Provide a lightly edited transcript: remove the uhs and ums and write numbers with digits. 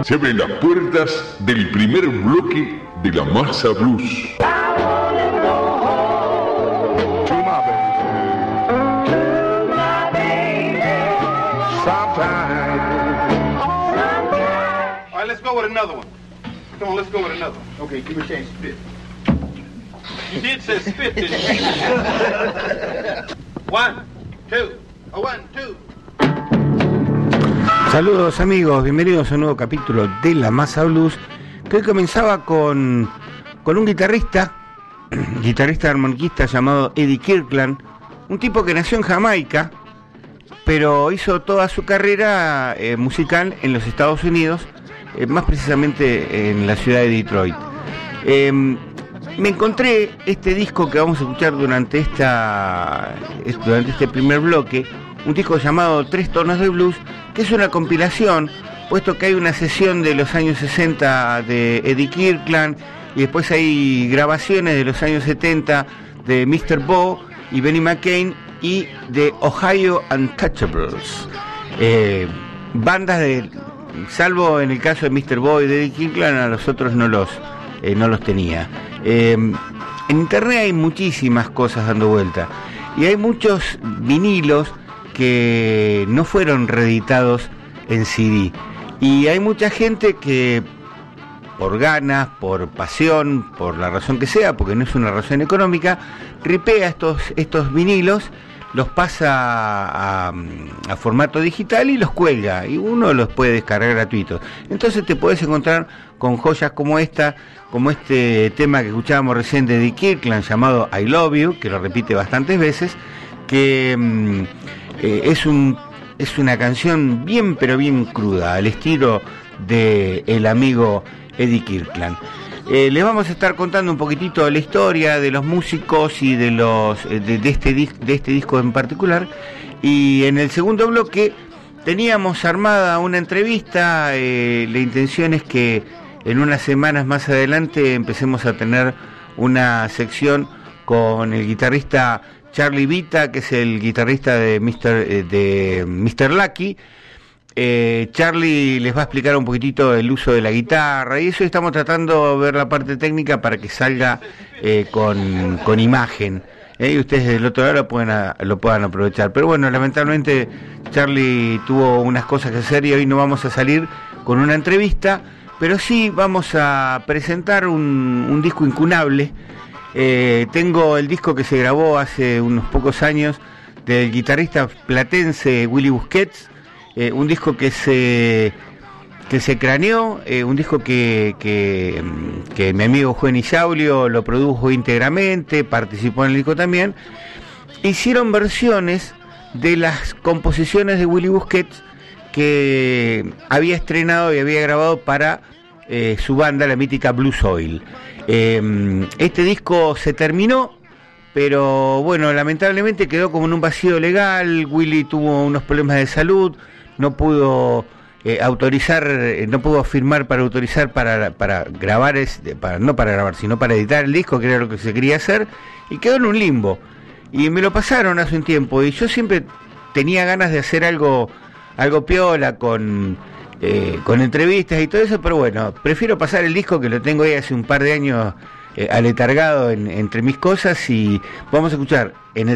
Se abren las puertas del primer bloque de la Masa Blues. All right, let's go with another one. Come on, let's go with another one. Okay, give me a chance to spit. You did say spit, didn't you? 1, 2, 1, 2. Saludos amigos, bienvenidos a un nuevo capítulo de La Masa Blues, que hoy comenzaba con un guitarrista armoniquista llamado Eddie Kirkland, un tipo que nació en Jamaica, pero hizo toda su carrera musical en los Estados Unidos, más precisamente en la ciudad de Detroit. Me encontré este disco que vamos a escuchar durante este primer bloque, un disco llamado Tres Tonos de Blues, que es una compilación, puesto que hay una sesión de los años 60 de Eddie Kirkland, y después hay grabaciones de los años 70 de Mr. Bo y Benny McCain, y de Ohio Untouchables. Bandas salvo en el caso de Mr. Bo y de Eddie Kirkland, a los otros no los tenía. En internet hay muchísimas cosas dando vuelta, y hay muchos vinilos que no fueron reeditados en CD, y hay mucha gente que por ganas, por pasión, por la razón que sea, porque no es una razón económica, ripea estos vinilos, los pasa a formato digital y los cuelga, y uno los puede descargar gratuitos. Entonces te puedes encontrar con joyas como esta, como este tema que escuchábamos recién de Eddie Kirkland llamado I Love You, que lo repite bastantes veces, que es una canción bien pero bien cruda, al estilo de el amigo Eddie Kirkland. Les vamos a estar contando un poquitito la historia de los músicos y de este disco en particular, y en el segundo bloque teníamos armada una entrevista. La intención es que en unas semanas más adelante empecemos a tener una sección con el guitarrista Charlie Vita, que es el guitarrista de Mr. Lucky. Charlie les va a explicar un poquitito el uso de la guitarra y eso, y estamos tratando de ver la parte técnica para que salga con imagen, y ustedes del otro lado lo puedan aprovechar. Pero bueno, lamentablemente Charlie tuvo unas cosas que hacer y hoy no vamos a salir con una entrevista, pero sí vamos a presentar un disco incunable. Tengo el disco que se grabó hace unos pocos años del guitarrista platense Willy Busquets, un disco que se craneó, un disco que mi amigo Juan Isaulio lo produjo íntegramente, participó en el disco también. Hicieron versiones de las composiciones de Willy Busquets que había estrenado y había grabado para su banda, la mítica Blue Soil. Este disco se terminó, pero bueno, lamentablemente quedó como en un vacío legal. Willy tuvo unos problemas de salud, no pudo no pudo firmar para autorizar para grabar, no para grabar, sino para editar el disco, que era lo que se quería hacer, y quedó en un limbo. Y me lo pasaron hace un tiempo, y yo siempre tenía ganas de hacer algo piola con entrevistas y todo eso, pero bueno, prefiero pasar el disco, que lo tengo ahí hace un par de años aletargado entre mis cosas, y vamos a escuchar en el